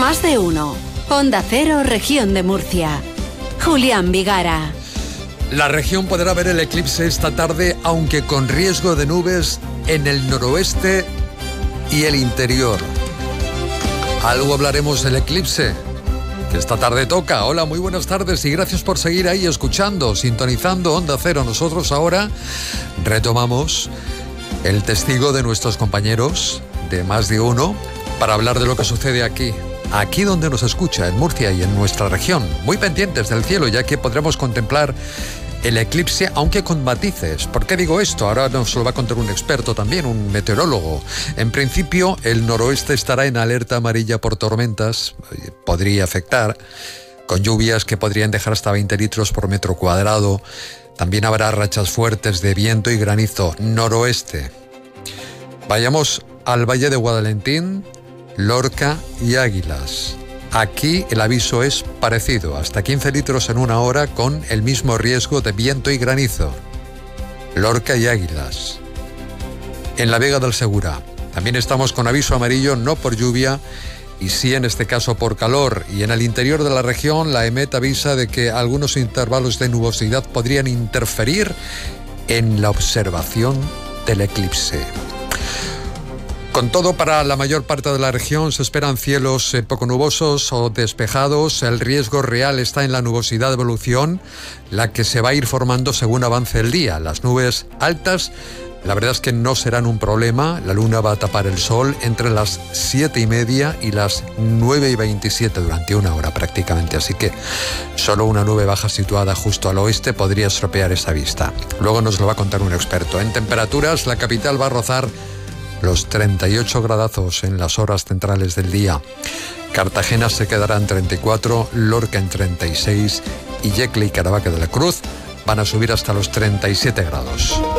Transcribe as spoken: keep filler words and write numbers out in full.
Más de uno. Onda Cero, Región de Murcia. Julián Vigara. La región podrá ver el eclipse esta tarde, aunque con riesgo de nubes en el noroeste y el interior. Algo hablaremos del eclipse, que esta tarde toca. Hola, muy buenas tardes y gracias por seguir ahí escuchando, sintonizando Onda Cero. Nosotros ahora retomamos el testigo de nuestros compañeros de Más de Uno para hablar de lo que sucede aquí. Aquí donde nos escucha, en Murcia y en nuestra región. Muy pendientes del cielo, ya que podremos contemplar el eclipse, aunque con matices. ¿Por qué digo esto? Ahora nos lo va a contar un experto también, un meteorólogo. En principio, el noroeste estará en alerta amarilla por tormentas. Podría afectar, con lluvias que podrían dejar hasta veinte litros por metro cuadrado. También habrá rachas fuertes de viento y granizo noroeste. Vayamos al Valle de Guadalentín, Lorca y Águilas. Aquí el aviso es parecido, hasta quince litros en una hora con el mismo riesgo de viento y granizo. Lorca y Águilas. En la Vega del Segura también estamos con aviso amarillo, no por lluvia, y sí en este caso por calor. Y en el interior de la región la EMET avisa de que algunos intervalos de nubosidad podrían interferir en la observación del eclipse. Con todo, para la mayor parte de la región se esperan cielos eh, poco nubosos o despejados. El riesgo real está en la nubosidad de evolución, la que se va a ir formando según avance el día. Las nubes altas, la verdad es que no serán un problema. La luna va a tapar el sol entre las siete y media y las nueve y veintisiete durante una hora prácticamente. Así que solo una nube baja situada justo al oeste podría estropear esa vista. Luego nos lo va a contar un experto. En temperaturas, la capital va a rozar los treinta y ocho gradazos en las horas centrales del día. Cartagena se quedará en treinta y cuatro, Lorca en treinta y seis y Yecla y Caravaca de la Cruz van a subir hasta los treinta y siete grados.